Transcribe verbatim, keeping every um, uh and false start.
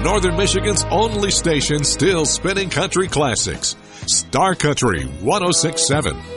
Northern Michigan's only station still spinning country classics. Star Country one oh six point seven.